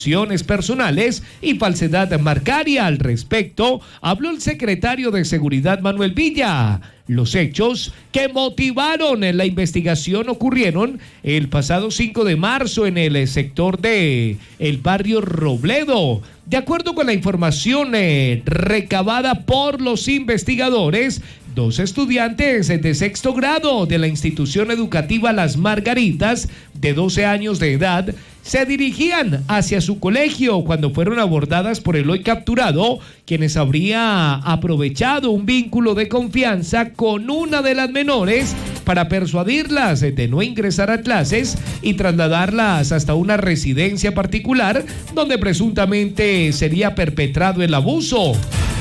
personales y falsedad marcaria. Al respecto, habló el secretario de Seguridad Manuel Villa. Los hechos que motivaron la investigación ocurrieron el pasado 5 de marzo en el sector de el barrio Robledo. De acuerdo con la información recabada por los investigadores, 2 estudiantes de sexto grado de la institución educativa Las Margaritas, de 12 años de edad, se dirigían hacia su colegio cuando fueron abordadas por el hoy capturado, quienes habría aprovechado un vínculo de confianza con una de las menores para persuadirlas de no ingresar a clases y trasladarlas hasta una residencia particular donde presuntamente sería perpetrado el abuso.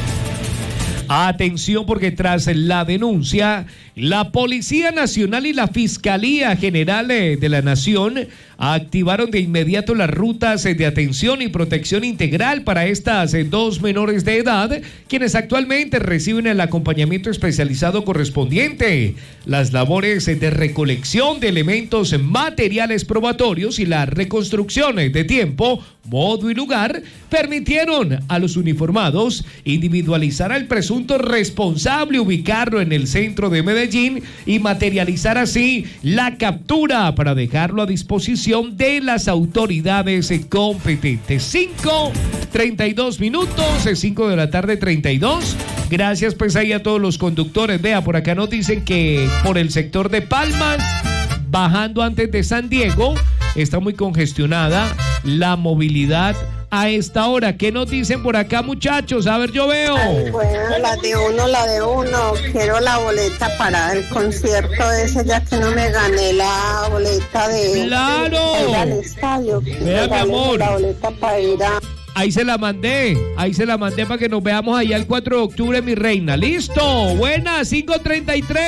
Atención, porque tras la denuncia, la Policía Nacional y la Fiscalía General de la Nación activaron de inmediato las rutas de atención y protección integral para estas 2 menores de edad, quienes actualmente reciben el acompañamiento especializado correspondiente. Las labores de recolección de elementos materiales probatorios y la reconstrucción de tiempo, modo y lugar permitieron a los uniformados individualizar al presunto responsable, ubicarlo en el centro de Medellín y materializar así la captura para dejarlo a disposición de las autoridades competentes. 5:32 minutos, 5 de la tarde 32. Gracias pues ahí a todos los conductores. Vea, por acá nos dicen que por el sector de Palmas, bajando antes de San Diego, está muy congestionada la movilidad a esta hora. ¿Qué nos dicen por acá, muchachos? A ver, yo veo. Ay, bueno, la de uno. Quiero la boleta para el concierto ese, ya que no me gané la boleta de... ¡Claro! Ir al estadio. Vea, mi amor. La boleta para ir a... Ahí se la mandé para que nos veamos allá el 4 de octubre, mi reina. ¡Listo! Buena, 5:33.